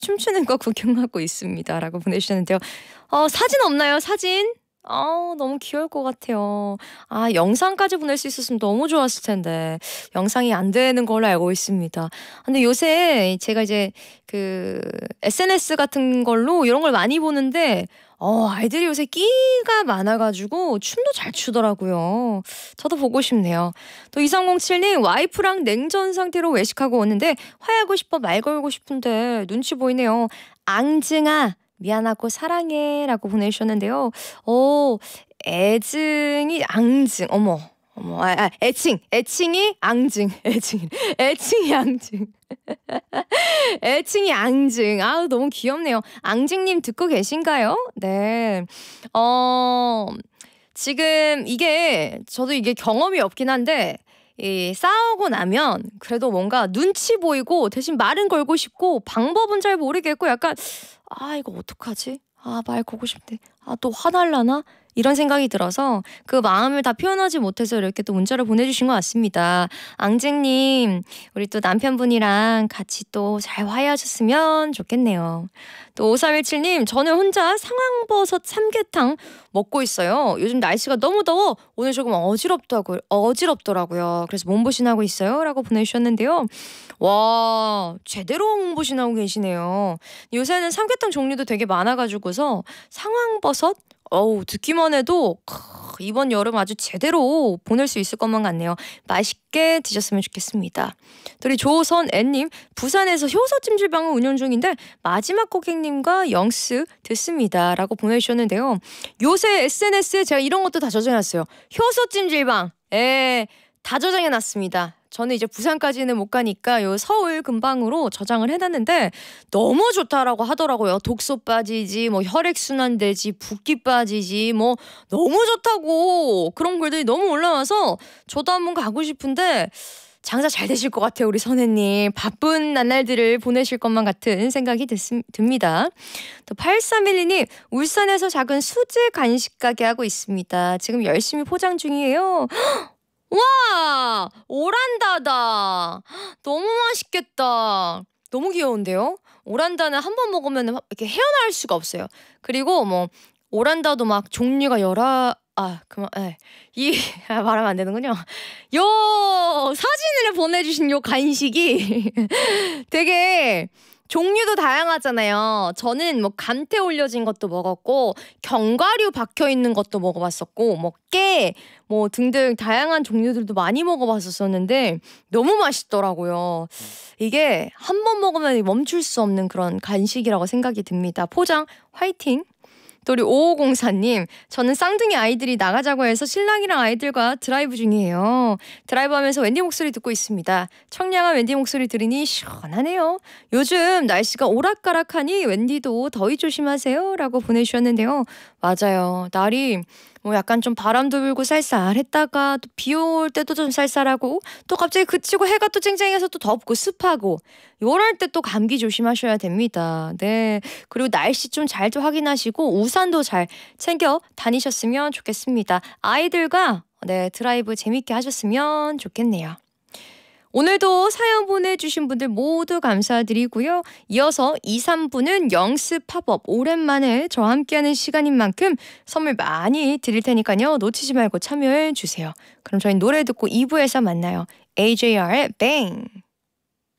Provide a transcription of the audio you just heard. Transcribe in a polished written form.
춤추는 거 구경하고 있습니다. 라고 보내주셨는데요. 사진 없나요? 사진? 너무 귀여울 것 같아요. 영상까지 보낼 수 있었으면 너무 좋았을 텐데 영상이 안 되는 걸로 알고 있습니다. 근데 요새 제가 이제 그 SNS 같은 걸로 이런 걸 많이 보는데 아이들이 요새 끼가 많아가지고 춤도 잘 추더라고요. 저도 보고 싶네요. 또 2307님, 와이프랑 냉전 상태로 외식하고 오는데 화해하고 싶어 말 걸고 싶은데 눈치 보이네요. 앙증아 미안하고 사랑해 라고 보내주셨는데요. 애증이 앙증. 어머. 애칭이 앙증. 애칭이 앙증. 애칭이 앙증. 너무 귀엽네요. 앙증님 듣고 계신가요? 네. 지금 저도 이게 경험이 없긴 한데, 싸우고 나면 그래도 뭔가 눈치 보이고 대신 말은 걸고 싶고 방법은 잘 모르겠고 약간 이거 어떡하지? 말 걸고 싶대. 또 화날라나? 이런 생각이 들어서 그 마음을 다 표현하지 못해서 이렇게 또 문자를 보내주신 것 같습니다. 앙증님, 우리 또 남편분이랑 같이 또 잘 화해하셨으면 좋겠네요. 또 5317님, 저는 혼자 상황버섯 삼계탕 먹고 있어요. 요즘 날씨가 너무 더워 오늘 조금 어지럽더라고요. 그래서 몸보신하고 있어요 라고 보내주셨는데요. 와, 제대로 몸보신하고 계시네요. 요새는 삼계탕 종류도 되게 많아가지고서 상황버섯 듣기만 해도 이번 여름 아주 제대로 보낼 수 있을 것만 같네요. 맛있게 드셨으면 좋겠습니다. 또 우리 조선애님, 부산에서 효소찜질방을 운영 중인데 마지막 고객님과 영스 듣습니다 라고 보내주셨는데요. 요새 SNS에 제가 이런 것도 다 저장해놨어요. 효소찜질방 다 저장해놨습니다. 저는 이제 부산까지는 못 가니까 요 서울 근방으로 저장을 해놨는데 너무 좋다라고 하더라고요. 독소 빠지지, 혈액순환 되지, 붓기 빠지지, 너무 좋다고 그런 글들이 너무 올라와서 저도 한번 가고 싶은데 장사 잘 되실 것 같아요. 우리 선혜님. 바쁜 나날들을 보내실 것만 같은 생각이 듭니다. 또 8312님, 울산에서 작은 수제 간식 가게 하고 있습니다. 지금 열심히 포장 중이에요. 와, 오란다다. 너무 맛있겠다. 너무 귀여운데요? 오란다는 한 번 먹으면 이렇게 헤어나올 수가 없어요. 그리고 오란다도 막 종류가 말하면 안 되는군요. 요 사진을 보내주신 요 간식이 되게 종류도 다양하잖아요. 저는 감태 올려진 것도 먹었고 견과류 박혀있는 것도 먹어봤었고 깨 등등 다양한 종류들도 많이 먹어봤었는데 너무 맛있더라고요. 이게 한 번 먹으면 멈출 수 없는 그런 간식이라고 생각이 듭니다. 포장 화이팅! 또 우리 5504님, 저는 쌍둥이 아이들이 나가자고 해서 신랑이랑 아이들과 드라이브 중이에요. 드라이브 하면서 웬디 목소리 듣고 있습니다. 청량한 웬디 목소리 들으니 시원하네요. 요즘 날씨가 오락가락하니 웬디도 더위 조심하세요 라고 보내주셨는데요. 맞아요. 날이 약간 좀 바람도 불고 쌀쌀했다가 또 비 올 때도 좀 쌀쌀하고 또 갑자기 그치고 해가 또 쨍쨍해서 또 덥고 습하고 요럴 때 또 감기 조심하셔야 됩니다. 네. 그리고 날씨 좀 잘 좀 확인하시고 우산도 잘 챙겨 다니셨으면 좋겠습니다. 아이들과 드라이브 재밌게 하셨으면 좋겠네요. 오늘도 사연 보내주신 분들 모두 감사드리고요. 이어서 2, 3부는 영스 팝업 오랜만에 저와 함께하는 시간인 만큼 선물 많이 드릴 테니까요. 놓치지 말고 참여해 주세요. 그럼 저희 노래 듣고 2부에서 만나요. AJR의 뱅!